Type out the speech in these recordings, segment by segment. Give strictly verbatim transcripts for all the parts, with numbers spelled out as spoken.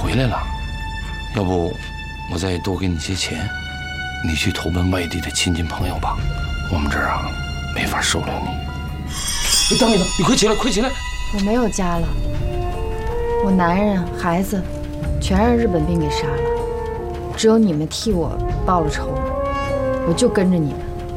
回来了，要不我再多给你些钱，你去投奔外地的亲戚朋友吧。我们这儿啊，没法收留你。等你等，你快起来，快起来！ 我没有家了，我男人、孩子，全让日本兵给杀了，只有你们替我报了仇，我就跟着你们。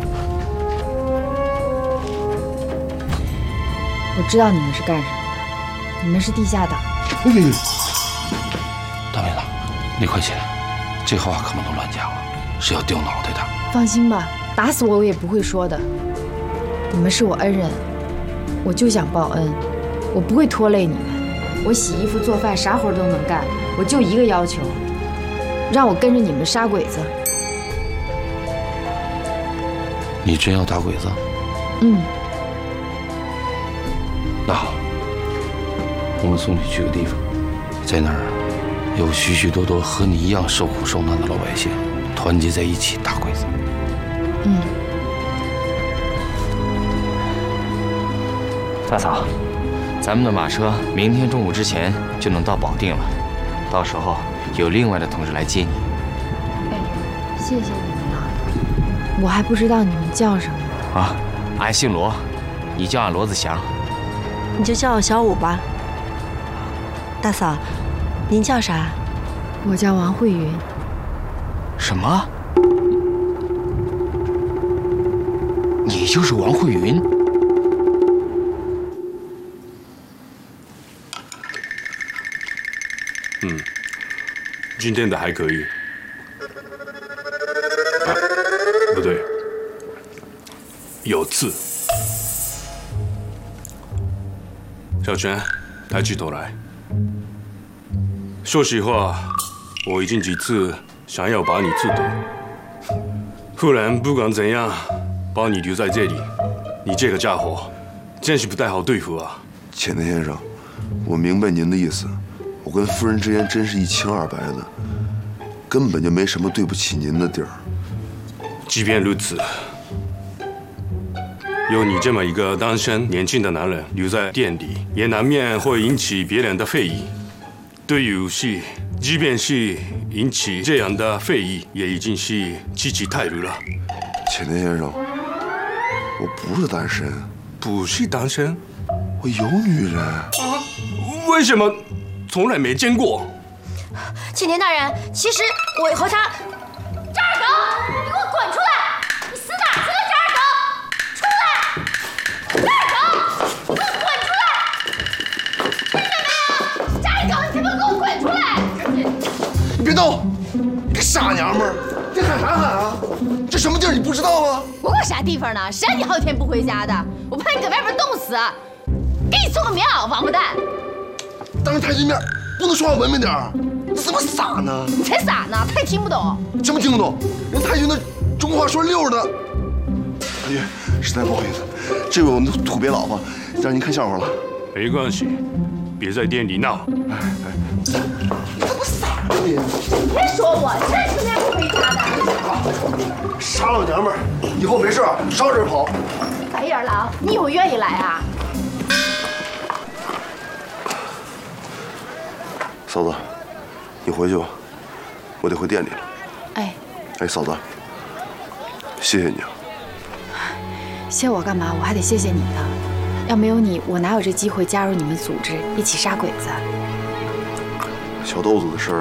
我知道你们是干什么的，你们是地下党。 别别别！大妹子，你快起来，这话可不能乱讲了，是要掉脑袋的。 放心吧，打死我我也不会说的。你们是我恩人，我就想报恩，我不会拖累你们。我洗衣服做饭啥活都能干，我就一个要求，让我跟着你们杀鬼子。 你真要打鬼子？ 嗯。 那好，我们送你去个地方，在那儿有许许多多和你一样受苦受难的老百姓，团结在一起打鬼子。 嗯。 大嫂，咱们的马车明天中午之前就能到保定了，到时候有另外的同志来接你。 哎，谢谢你们了。我还不知道你们叫什么。 啊，俺姓罗，你叫俺罗子祥。 你就叫我小五吧。大嫂，您叫啥？ 我叫王慧云。 什么？你就是王慧云？ 嗯，今天的还可以。啊，不对，有刺。小泉，抬起头来。说实话，我已经几次想要把你刺倒，不然不管怎样，把你留在这里，你这个家伙真是不太好对付啊。 钱田先生，我明白您的意思，我跟夫人之间真是一清二白的，根本就没什么对不起您的地儿。 即便如此，有你这么一个单身年轻的男人留在店里，也难免会引起别人的非议。对于武戏，即便是引起这样的非议，也已经是积极态度了。 钱田先生，我不是单身。 不是单身？ 我有女人。 啊？为什么从来没见过？ 青田大人，其实我和他……张二狗，你给我滚出来！你死哪去了，张二狗？出来！张二狗，你给我滚出来！听见没有？张二狗，你他妈给我滚出来！ 你别动！你个傻娘们儿，你喊啥喊啊？这什么地儿你不知道吗？ 我管啥地方呢？谁让你好几天不回家的？我怕你搁外面冻死。给你做个棉袄，王八蛋！ 当着太君面不能说话文明点儿，你怎么傻呢？ 你才傻呢，他也听不懂。 什么听不懂？人太君的中国话说溜的。太君，实在不好意思，这位我们的土鳖老婆让您看笑话了。 没关系，别在店里闹。哎哎， 你怎么傻呢你？ 你别说我，真是面不回家的。 傻老娘们儿，以后没事少点跑。 白眼狼，你以为我愿意来啊？ 嫂子，你回去吧，我得回店里了。 哎， 哎，嫂子，谢谢你啊。 谢我干嘛？我还得谢谢你呢。要没有你，我哪有这机会加入你们组织，一起杀鬼子？ 小豆子的事儿，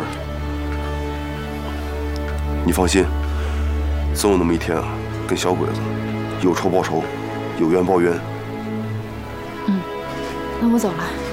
你放心，总有那么一天啊，跟小鬼子有仇报仇，有冤报冤。 嗯，那我走了。